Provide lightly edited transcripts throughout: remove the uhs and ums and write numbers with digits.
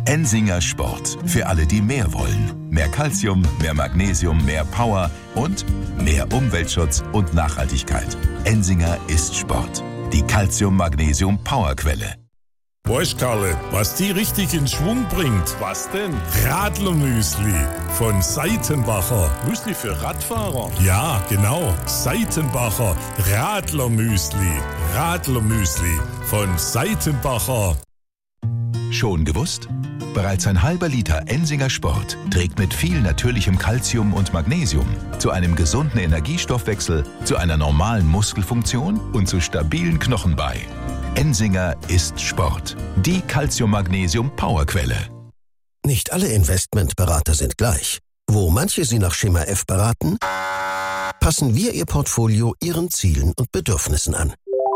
Ensinger Sport. Für alle, die mehr wollen. Mehr Calcium, mehr Magnesium, mehr Power und mehr Umweltschutz und Nachhaltigkeit. Ensinger ist Sport. Die Calcium-Magnesium-Powerquelle. Weißt Karle, was die richtig in Schwung bringt? Was denn? Radlermüsli von Seitenbacher. Müsli für Radfahrer? Ja, genau. Seitenbacher Radlermüsli. Radlermüsli von Seitenbacher. Schon gewusst? Bereits ein halber Liter Ensinger Sport trägt mit viel natürlichem Calcium und Magnesium zu einem gesunden Energiestoffwechsel, zu einer normalen Muskelfunktion und zu stabilen Knochen bei. Ensinger ist Sport. Die Calcium-Magnesium-Powerquelle. Nicht alle Investmentberater sind gleich. Wo manche Sie nach Schema F beraten, passen wir Ihr Portfolio Ihren Zielen und Bedürfnissen an.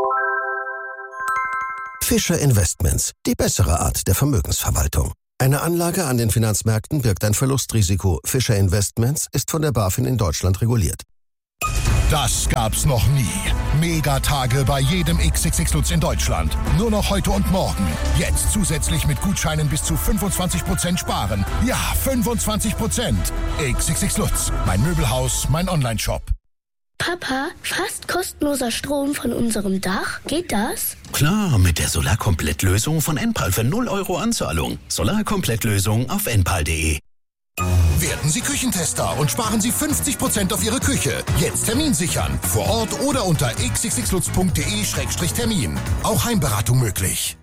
Fischer Investments, die bessere Art der Vermögensverwaltung. Eine Anlage an den Finanzmärkten birgt ein Verlustrisiko. Fischer Investments ist von der BaFin in Deutschland reguliert. Das gab's noch nie. Megatage bei jedem XXX Lutz in Deutschland. Nur noch heute und morgen. Jetzt zusätzlich mit Gutscheinen bis zu 25% sparen. Ja, 25%. XXX Lutz. Mein Möbelhaus, mein Onlineshop. Papa, fast kostenloser Strom von unserem Dach. Geht das? Klar, mit der Solarkomplettlösung von Enpal für 0 € Anzahlung. Solarkomplettlösung auf enpal.de. Werden Sie Küchentester und sparen Sie 50% auf Ihre Küche. Jetzt Termin sichern. Vor Ort oder unter xxxlutz.de/termin. Auch Heimberatung möglich.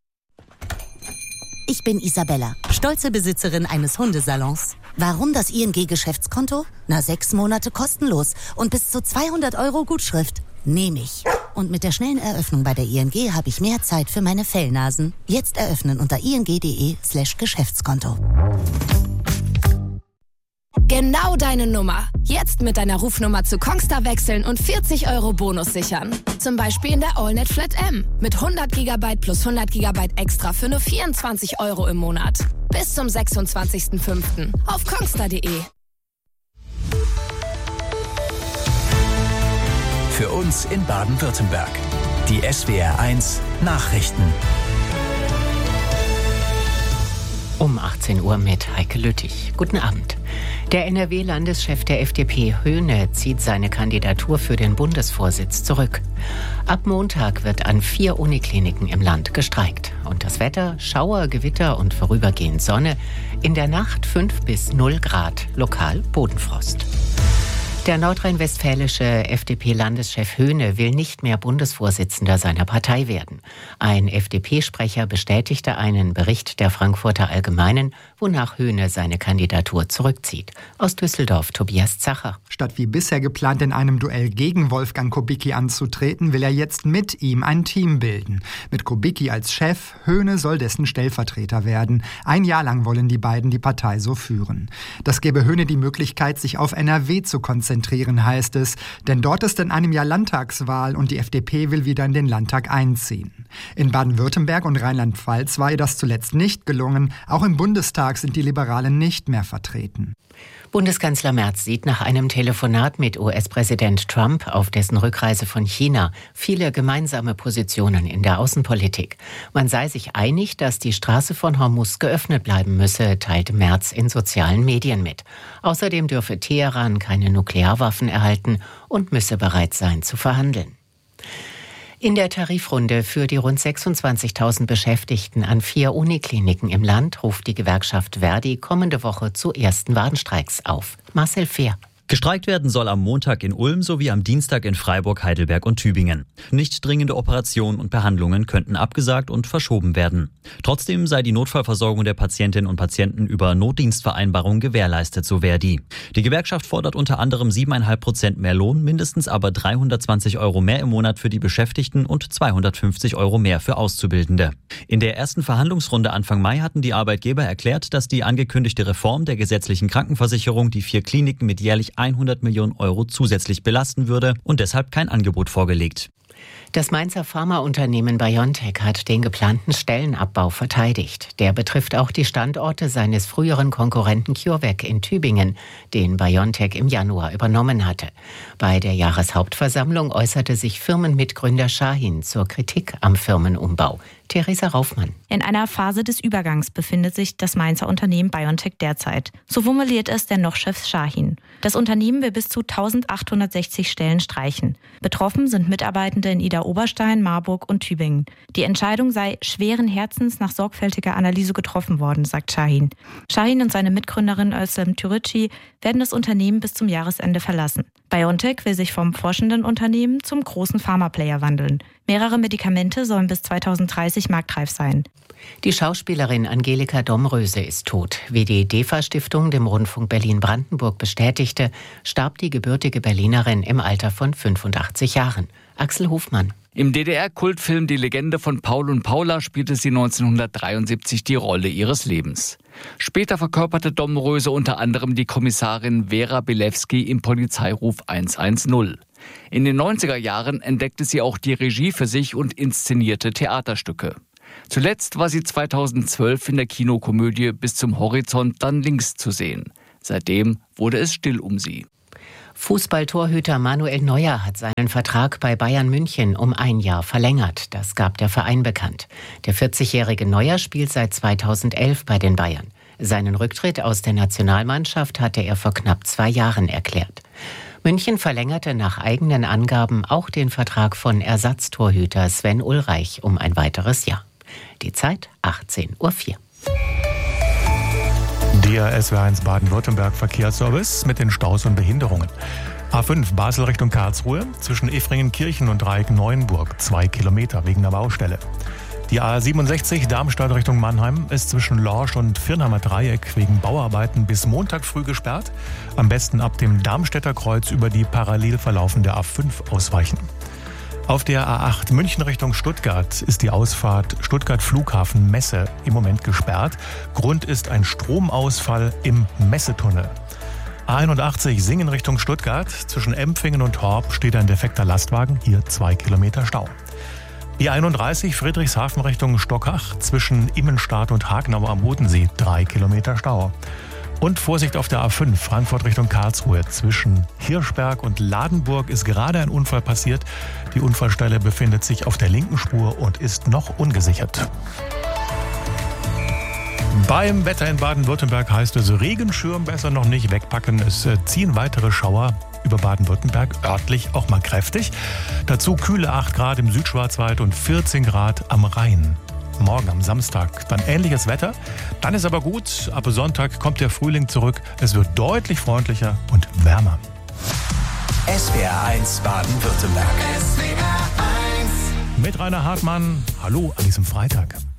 Ich bin Isabella, stolze Besitzerin eines Hundesalons. Warum das ING-Geschäftskonto? 6 Monate kostenlos und bis zu 200 € Gutschrift. Nehme ich. Und mit der schnellen Eröffnung bei der ING habe ich mehr Zeit für meine Fellnasen. Jetzt eröffnen unter ing.de/Geschäftskonto. Genau deine Nummer. Jetzt mit deiner Rufnummer zu Kongstar wechseln und 40 € Bonus sichern. Zum Beispiel in der AllNet Flat M. Mit 100 GB plus 100 GB extra für nur 24 € im Monat. Bis zum 26.05. auf kongstar.de. Für uns in Baden-Württemberg. Die SWR1 Nachrichten. Um 18 Uhr mit Heike Lüttich. Guten Abend. Der NRW-Landeschef der FDP, Höhne, zieht seine Kandidatur für den Bundesvorsitz zurück. Ab Montag wird an 4 Unikliniken im Land gestreikt. Und das Wetter: Schauer, Gewitter und vorübergehend Sonne. In der Nacht 5 bis 0 Grad, lokal Bodenfrost. Der nordrhein-westfälische FDP-Landeschef Höhne will nicht mehr Bundesvorsitzender seiner Partei werden. Ein FDP-Sprecher bestätigte einen Bericht der Frankfurter Allgemeinen, wonach Höhne seine Kandidatur zurückzieht. Aus Düsseldorf Tobias Zacher. Statt wie bisher geplant in einem Duell gegen Wolfgang Kubicki anzutreten, will er jetzt mit ihm ein Team bilden. Mit Kubicki als Chef, Höhne soll dessen Stellvertreter werden. Ein Jahr lang wollen die beiden die Partei so führen. Das gebe Höhne die Möglichkeit, sich auf NRW zu konzentrieren, heißt es. Denn dort ist in einem Jahr Landtagswahl und die FDP will wieder in den Landtag einziehen. In Baden-Württemberg und Rheinland-Pfalz war ihr das zuletzt nicht gelungen. Auch im Bundestag sind die Liberalen nicht mehr vertreten. Bundeskanzler Merz sieht nach einem Telefonat mit US-Präsident Trump auf dessen Rückreise von China viele gemeinsame Positionen in der Außenpolitik. Man sei sich einig, dass die Straße von Hormuz geöffnet bleiben müsse, teilte Merz in sozialen Medien mit. Außerdem dürfe Teheran keine Nuklearwaffen erhalten und müsse bereit sein zu verhandeln. In der Tarifrunde für die rund 26.000 Beschäftigten an 4 Unikliniken im Land ruft die Gewerkschaft Verdi kommende Woche zu ersten Warnstreiks auf. Marcel Fehr. Gestreikt werden soll am Montag in Ulm sowie am Dienstag in Freiburg, Heidelberg und Tübingen. Nicht dringende Operationen und Behandlungen könnten abgesagt und verschoben werden. Trotzdem sei die Notfallversorgung der Patientinnen und Patienten über Notdienstvereinbarungen gewährleistet, so Verdi. Die Gewerkschaft fordert unter anderem 7,5% mehr Lohn, mindestens aber 320 € mehr im Monat für die Beschäftigten und 250 € mehr für Auszubildende. In der ersten Verhandlungsrunde Anfang Mai hatten die Arbeitgeber erklärt, dass die angekündigte Reform der gesetzlichen Krankenversicherung die 4 Kliniken mit jährlich 100 Millionen € zusätzlich belasten würde und deshalb kein Angebot vorgelegt. Das Mainzer Pharmaunternehmen BioNTech hat den geplanten Stellenabbau verteidigt. Der betrifft auch die Standorte seines früheren Konkurrenten CureVac in Tübingen, den BioNTech im Januar übernommen hatte. Bei der Jahreshauptversammlung äußerte sich Firmenmitgründer Shahin zur Kritik am Firmenumbau. Theresa Raufmann. In einer Phase des Übergangs befindet sich das Mainzer Unternehmen BioNTech derzeit. So formuliert es der Noch-Chef Shahin. Das Unternehmen will bis zu 1860 Stellen streichen. Betroffen sind Mitarbeitende in Idar-Oberstein, Marburg und Tübingen. Die Entscheidung sei schweren Herzens nach sorgfältiger Analyse getroffen worden, sagt Shahin. Shahin und seine Mitgründerin Özlem Türeci werden das Unternehmen bis zum Jahresende verlassen. BioNTech will sich vom forschenden Unternehmen zum großen Pharmaplayer wandeln. Mehrere Medikamente sollen bis 2030 marktreif sein. Die Schauspielerin Angelika Domröse ist tot. Wie die DEFA-Stiftung dem Rundfunk Berlin-Brandenburg bestätigte, starb die gebürtige Berlinerin im Alter von 85 Jahren. Axel Hofmann. Im DDR-Kultfilm Die Legende von Paul und Paula spielte sie 1973 die Rolle ihres Lebens. Später verkörperte Domröse unter anderem die Kommissarin Vera Bilewski im Polizeiruf 110. In den 90er Jahren entdeckte sie auch die Regie für sich und inszenierte Theaterstücke. Zuletzt war sie 2012 in der Kinokomödie Bis zum Horizont dann links zu sehen. Seitdem wurde es still um sie. Fußballtorhüter Manuel Neuer hat seinen Vertrag bei Bayern München um 1 Jahr verlängert. Das gab der Verein bekannt. Der 40-jährige Neuer spielt seit 2011 bei den Bayern. Seinen Rücktritt aus der Nationalmannschaft hatte er vor knapp 2 Jahren erklärt. München verlängerte nach eigenen Angaben auch den Vertrag von Ersatztorhüter Sven Ulreich um ein weiteres Jahr. Die Zeit 18:04 Uhr. Der SW1 Baden-Württemberg Verkehrsservice mit den Staus und Behinderungen. A5 Basel Richtung Karlsruhe zwischen Efringenkirchen und Dreieck-Neuenburg 2 Kilometer wegen der Baustelle. Die A67 Darmstadt Richtung Mannheim ist zwischen Lorsch und Firnheimer Dreieck wegen Bauarbeiten bis Montag früh gesperrt. Am besten ab dem Darmstädter Kreuz über die parallel verlaufende A5 ausweichen. Auf der A8 München Richtung Stuttgart ist die Ausfahrt Stuttgart Flughafen Messe im Moment gesperrt. Grund ist ein Stromausfall im Messetunnel. A81 Singen Richtung Stuttgart. Zwischen Empfingen und Horb steht ein defekter Lastwagen. Hier 2 Kilometer Stau. E31 Friedrichshafen Richtung Stockach. Zwischen Immenstadt und Hagnau am Bodensee 3 Kilometer Stau. Und Vorsicht auf der A5 Frankfurt Richtung Karlsruhe. Zwischen Hirschberg und Ladenburg ist gerade ein Unfall passiert. Die Unfallstelle befindet sich auf der linken Spur und ist noch ungesichert. Beim Wetter in Baden-Württemberg heißt es Regenschirm besser noch nicht wegpacken. Es ziehen weitere Schauer über Baden-Württemberg, örtlich auch mal kräftig. Dazu kühle 8 Grad im Südschwarzwald und 14 Grad am Rhein. Morgen am Samstag dann ähnliches Wetter. Dann ist aber gut, ab Sonntag kommt der Frühling zurück. Es wird deutlich freundlicher und wärmer. SWR1 Baden-Württemberg. Mit Rainer Hartmann. Hallo an diesem Freitag.